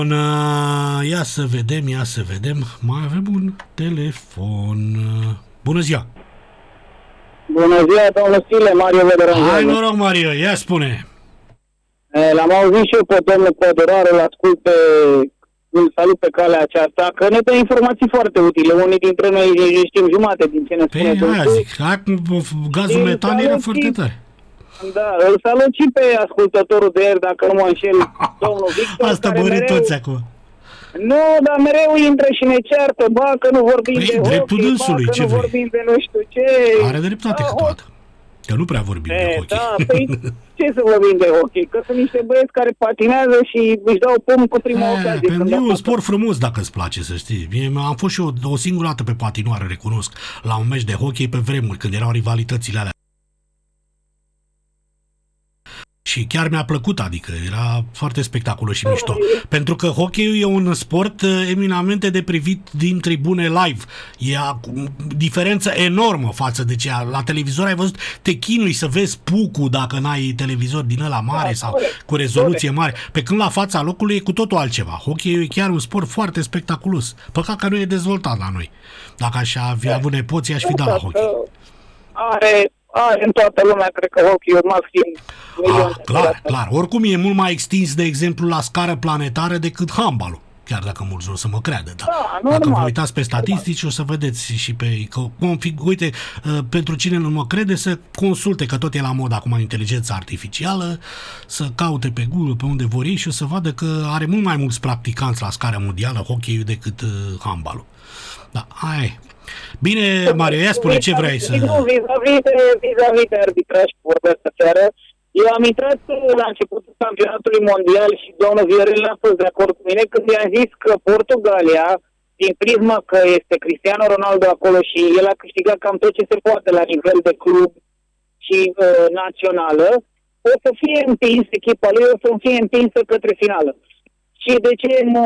Ia să vedem. Mai avem un telefon. Bună ziua! Bună ziua, domnul Stile, Mario Vederan. Hai noroc, Mario, ia spune! L-am auzit și eu pe domnul Păduraru, îl salut pe calea aceasta, că ne dă informații foarte utile. Unii dintre noi știm jumate din ce ne spune. Păi aia zic, gazul metan era foarte tare. Da, îl salut și pe ascultătorul de ieri, dacă nu mă înșel, domnul Victor. Asta bări toți acum. Nu, dar mereu intră și ne ceartă, că nu vorbim de hockey, că nu vorbim de nu știu ce. Are dreptate câteodată. Că nu prea vorbim de hockey. Da, păi ce să vorbim de hockey? Că sunt niște băieți care patinează și își dau pumn cu prima ocazie. E un sport frumos dacă îți place, să știi. Am fost și eu o singură dată pe patinoară, recunosc, la un meci de hockey pe vremuri, când erau rivalitățile alea. Și chiar mi-a plăcut, adică era foarte spectaculos și mișto. Pentru că hockey-ul e un sport eminamente de privit din tribune live. E o diferență enormă față de cea. La televizor ai văzut, te chinui să vezi pucul dacă n-ai televizor din ăla mare sau cu rezoluție mare. Pe când la fața locului e cu totul altceva. Hockey-ul e chiar un sport foarte spectaculos. Păcat că nu e dezvoltat la noi. Dacă aș fi avut nepoții, aș fi dat la hockey. În toată lumea, cred că hockey-ul maxim. Clar. Oricum e mult mai extins, de exemplu, la scară planetară decât handbalul. Chiar dacă mulți nu o să mă creadă, da. Dacă vă uitați pe statistici, o să vedeți și pe... Uite, pentru cine nu mă crede, să consulte, că tot e la mod acum inteligența artificială, să caute pe Google pe unde vor ei și o să vadă că are mult mai mulți practicanți la scară mondială hockey-ul decât handbalul. Da, hai. Bine, Mario, ia spune ce vrei să... Vis-a-vis de arbitraj, vorbesc seară, eu am intrat la începutul campionatului mondial și domnul Viorel n-a fost de acord cu mine când i-am zis că Portugalia, din prisma că este Cristiano Ronaldo acolo și el a câștigat cam tot ce se poate la nivel de club și națională, o să fie împins, echipa lui o să fie împinsă către finală. Și de ce nu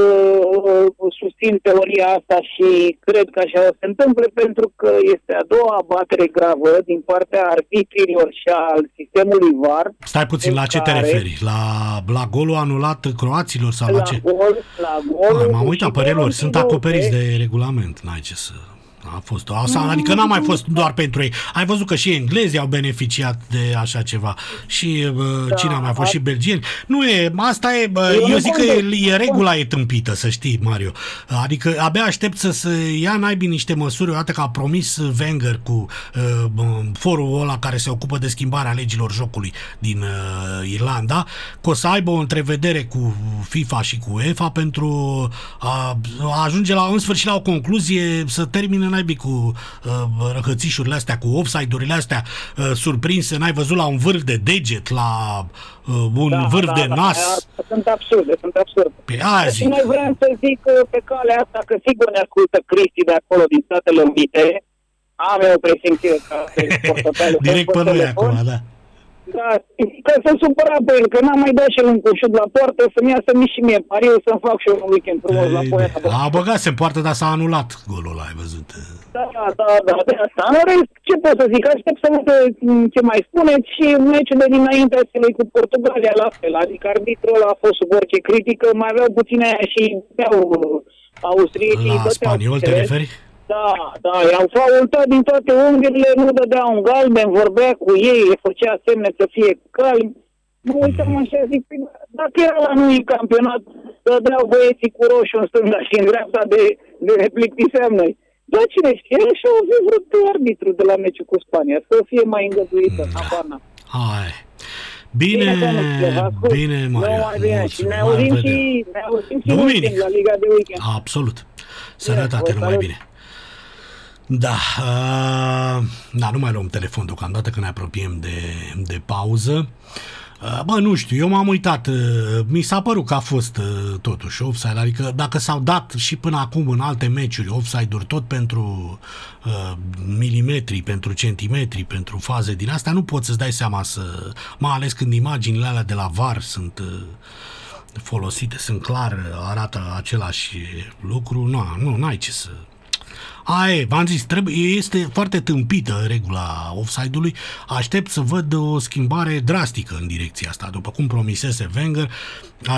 susțin teoria asta și cred că așa o se întâmple? Pentru că este a doua abatere gravă din partea arbitrilor și al sistemului VAR. Stai puțin, la ce te referi? La golul anulat croaților sau la ce? La gol. M-am uitat pe relori, sunt acoperiți de regulament, n-ai ce să... A fost asta, adică n-a mai fost doar pentru ei. Ai văzut că și englezii au beneficiat de așa ceva. Și cine a mai fost? Și belgieni. Nu e, asta e, eu zic că regula e tâmpită, să știi, Mario. Adică abia aștept să se ia naibii niște măsuri, odată că a promis Wenger cu forul ăla care se ocupă de schimbarea legilor jocului din Irlanda, că o să aibă o întrevedere cu FIFA și cu UEFA pentru a ajunge în sfârșit la o concluzie, să termine naibii cu răhățișurile astea, cu offside-urile astea surprinse, n-ai văzut la un vârf de deget, la un vârf de nas. Sunt absurde. Pe aia zic. Mai vreau să zic pe calea asta că sigur ne ascultă Cristi de acolo din Statele Unite. Am eu presimțire că direct pe noi acum, da. Da, că să supăra pe el, că n-am mai dat și el un cușut la poartă, să-mi iasă și mie pariu, să-mi fac și eu un weekend frumos la Poiana. A băgat în poartă, dar s-a anulat golul ăla, ai văzut. Da, de asta. În rest, ce pot să zic? Aștept să văd ce mai spuneți și meciul de dinainte celui cu Portugalia la fel, adică arbitrul ăla a fost sub orice critică, mai aveau puține aia și austriecii. La spaniol te referi? Da, i-au faultat din toate unghiurile, nu dădea un galben, vorbea cu ei, le făcea semne să fie calm. Mă uitam așa, zic, dacă era la noi în campionat, dădeau băieții cu roșu în stânga și în dreapta de replictiseam noi. Dar cine știe, și au zis vrut arbitru de la meciul cu Spania, să fie mai îngăduită, habarna. Hai. Bine, Mario. Și ne auzim și weekend, la Liga de Weekend. Absolut. Sănătate, numai bine. Da, nu mai luăm telefon deocamdată că ne apropiem de pauză. Bă, nu știu, eu m-am uitat, mi s-a părut că a fost totuși offside, adică dacă s-au dat și până acum în alte meciuri offside-uri tot pentru milimetri, pentru centimetri, pentru faze din astea, nu poți să-ți dai seama mai ales când imaginile alea de la VAR sunt folosite, sunt clar, arată același lucru, n-ai ce să... V-am zis, este foarte tâmpită regula offside-ului. Aștept să văd o schimbare drastică în direcția asta. După cum promisese Wenger,